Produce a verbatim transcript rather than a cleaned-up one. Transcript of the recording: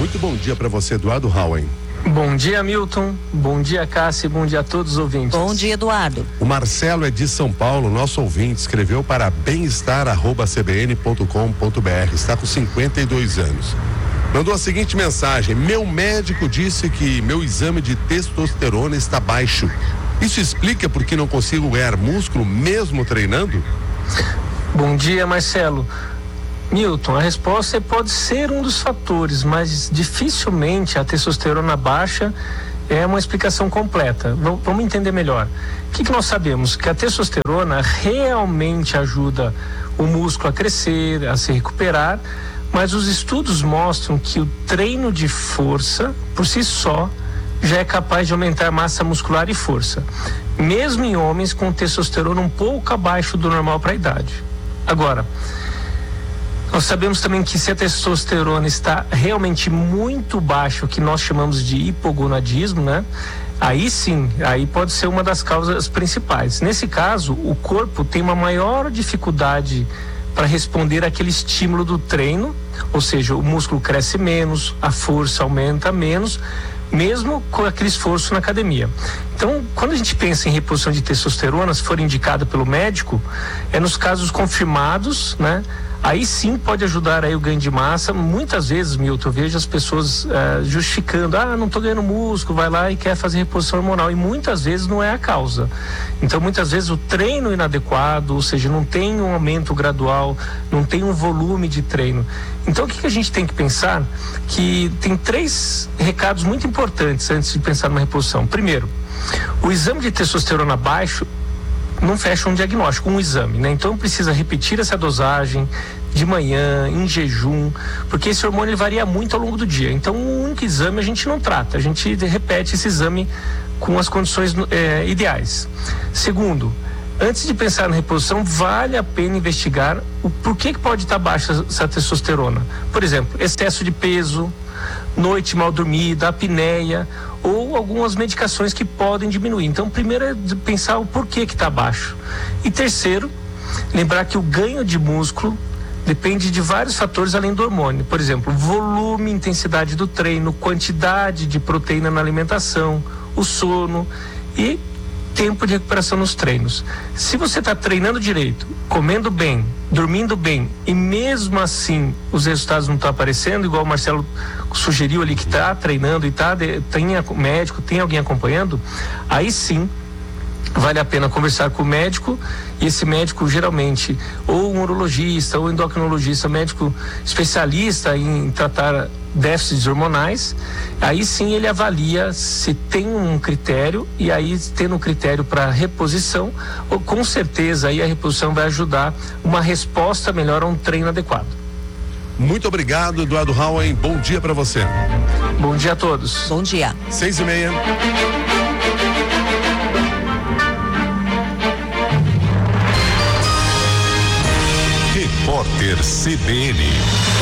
Muito bom dia para você, Eduardo Hauen. Bom dia, Milton. Bom dia, Cássia. Bom dia a todos os ouvintes. Bom dia, Eduardo. O Marcelo é de São Paulo, nosso ouvinte, escreveu para bem-estar arroba c b n ponto com ponto b r. Está com cinquenta e dois anos. Mandou a seguinte mensagem: meu médico disse que meu exame de testosterona está baixo. Isso explica por que não consigo ganhar músculo mesmo treinando? Bom dia, Marcelo. Milton, a resposta é, pode ser um dos fatores, mas dificilmente a testosterona baixa é uma explicação completa. V- vamos entender melhor. O que, que nós sabemos? Que a testosterona realmente ajuda o músculo a crescer, a se recuperar, mas os estudos mostram que o treino de força, por si só, já é capaz de aumentar massa muscular e força, mesmo em homens com testosterona um pouco abaixo do normal para a idade. Agora, nós sabemos também que se a testosterona está realmente muito baixa, o que nós chamamos de hipogonadismo, né? Aí sim, aí pode ser uma das causas principais. Nesse caso, o corpo tem uma maior dificuldade para responder àquele estímulo do treino, ou seja, o músculo cresce menos, a força aumenta menos, mesmo com aquele esforço na academia. Então, quando a gente pensa em reposição de testosterona, se for indicada pelo médico, é nos casos confirmados, né? Aí sim pode ajudar aí o ganho de massa. Muitas vezes, Milton, eu vejo as pessoas uh, justificando, ah, não estou ganhando músculo, vai lá e quer fazer reposição hormonal, e muitas vezes não é a causa. Então, muitas vezes o treino inadequado, ou seja, não tem um aumento gradual, não tem um volume de treino. Então, o que, que a gente tem que pensar? Que tem três recados muito importantes antes de pensar numa reposição. Primeiro, o exame de testosterona baixo não fecha um diagnóstico, um exame, né? Então precisa repetir essa dosagem de manhã, em jejum, porque esse hormônio ele varia muito ao longo do dia. Então um único exame a gente não trata, a gente repete esse exame com as condições é, ideais. Segundo, antes de pensar na reposição, vale a pena investigar o porquê que pode estar baixa essa testosterona. Por exemplo, excesso de peso, noite mal dormida, apneia ou algumas medicações que podem diminuir. Então, primeiro é pensar o porquê que está baixo. E terceiro, lembrar que o ganho de músculo depende de vários fatores além do hormônio. Por exemplo, volume, intensidade do treino, quantidade de proteína na alimentação, o sono e tempo de recuperação nos treinos. Se você está treinando direito, comendo bem, dormindo bem e mesmo assim os resultados não estão aparecendo, igual o Marcelo sugeriu ali que está treinando e tá, tem médico, tem alguém acompanhando, aí sim vale a pena conversar com o médico, e esse médico geralmente ou um urologista ou endocrinologista, médico especialista em tratar déficits hormonais, aí sim ele avalia se tem um critério, e aí tendo um critério para reposição, ou, com certeza aí a reposição vai ajudar uma resposta melhor a um treino adequado. Muito obrigado, Eduardo Hauen. Bom dia para você. Bom dia a todos. Bom dia. Seis e meia. Repórter C B N.